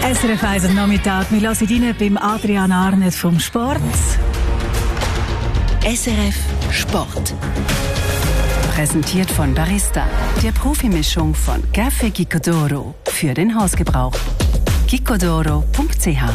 SRF 1 am Nachmittag. Wir hören rein beim Adrian Arnett vom Sport. SRF Sport. Präsentiert von Barista, der Profimischung von Café Gicodoro für den Hausgebrauch. gicodoro.ch.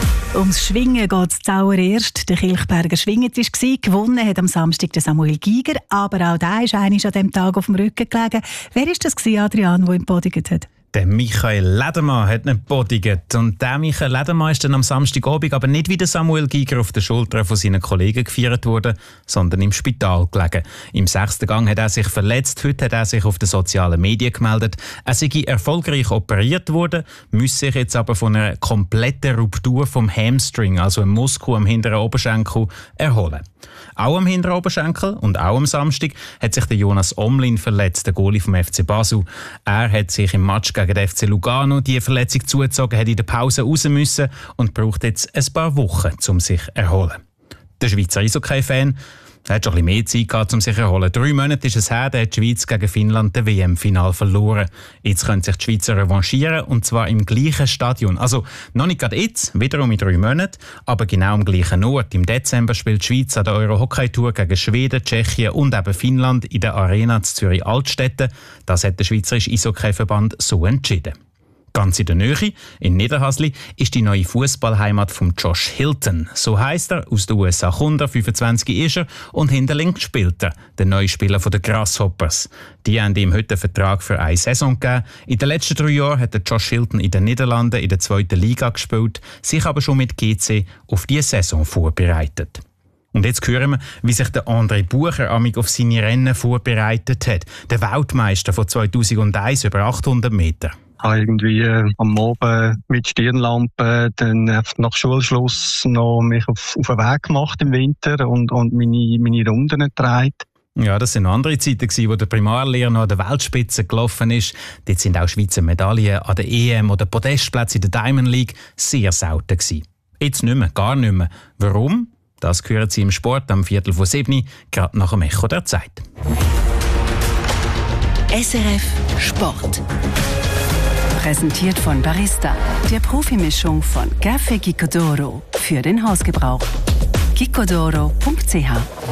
Ums Schwingen geht es zuallererst. Der Kilchberger Schwingetisch war. Gewonnen hat am Samstag der Samuel Giger. Aber auch der ist einmal an diesem Tag auf dem Rücken gelegen. Wer war das, Adrian, der ihn gepodigt hat? Der Michael Ledermann hat ihn gepodigt. Und der Michael Ledermann ist dann am Samstagabend aber nicht wie der Samuel Giger auf der Schulter von seinen Kollegen gefeiert worden, sondern im Spital gelegen. Im 6. Gang hat er sich verletzt. Heute hat er sich auf den sozialen Medien gemeldet. Er sei erfolgreich operiert worden, müsse sich jetzt aber von einer kompletten Ruptur vom Hamstring, also einem Muskel am hinteren Oberschenkel, erholen. Auch am hinteren Oberschenkel und auch am Samstag hat sich der Jonas Omlin verletzt, der Goalie vom FC Basel. Er hat sich im Match gegen den FC Lugano die Verletzung zugezogen, hat in der Pause raus müssen und braucht jetzt ein paar Wochen, um sich zu erholen. Der Schweizer Eishockey-Fan hat schon ein bisschen mehr Zeit gehabt, um sich zu erholen. 3 Monate ist es her, da hat die Schweiz gegen Finnland das WM-Final verloren. Jetzt können sich die Schweizer revanchieren, und zwar im gleichen Stadion. Also noch nicht gerade jetzt, wiederum in 3 Monaten, aber genau am gleichen Ort. Im Dezember spielt die Schweiz an der Euro-Hockey-Tour gegen Schweden, Tschechien und eben Finnland in der Arena zu Zürich-Altstetten. Das hat der Schweizerische Eishockey-Verband so entschieden. Ganz in der Nähe, in Niederhasli, ist die neue Fußballheimat von Josh Hilton. So heisst er, aus den USA kommt er, 25 ist er und hinter links spielt er, der neue Spieler der Grasshoppers. Die haben ihm heute einen Vertrag für eine Saison gegeben. In den letzten 3 Jahren hat der Josh Hilton in den Niederlanden in der 2. Liga gespielt, sich aber schon mit GC auf diese Saison vorbereitet. Und jetzt hören wir, wie sich der André Bucher amig auf seine Rennen vorbereitet hat. Der Weltmeister von 2001 über 800 Meter. Ich habe irgendwie am Abend mit Stirnlampe dann nach Schulschluss noch mich auf den Weg gemacht im Winter und meine Runden getragen. Ja, das sind andere Zeiten, wo der Primarlehrer noch an der Weltspitze gelaufen ist. Dort sind auch Schweizer Medaillen an der EM oder Podestplätze in der Diamond League sehr selten gewesen. Jetzt nicht mehr, gar nicht mehr. Warum? Das hören Sie im Sport am 6:15, gerade nach dem Echo der Zeit. SRF Sport. Präsentiert von Barista, der Profimischung von Café Gicodoro für den Hausgebrauch. gicodoro.ch.